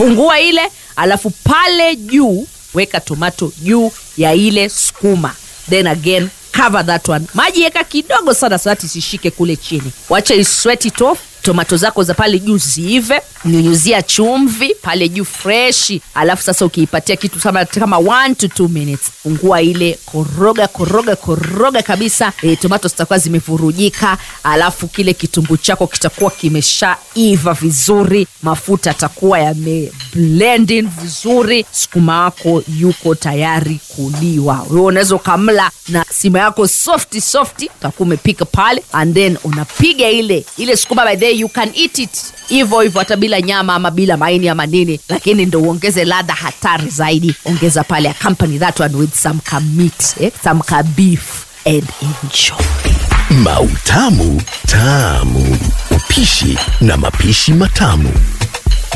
Fungua ile, alafu pale juu weka tomato juu ya ile sukuma. Then again cover that one. Maji weka kidogo sana so that isishike kule chini. Wacha isweat it off. Tomato zako za pale juu ziive, nyunyuzia chumvi pale juu fresh. Alafu sasa ukiipatia kitu kama 1 to 2 minutes. Fungua ile, koroga kabisa. Tomato zitakuwa zimevurujika, alafu kile kitunguu chako kitakuwa kimeshaiva vizuri, mafuta yatakuwa yameblend vizuri, sukuma wako yuko tayari kuliwa. Wewe unaweza kamla na sima yako soft, utakuwa umepika pale, and then unapiga ile sukuma. By the you can eat it hivyo hata bila nyama ama bila maini ama nini, lakini ndio uongeze ladha hatari zaidi. Ongeza pale, accompany that one with some meat, some beef, and enjoy. Mautamu Tamu, upishi na mapishi matamu.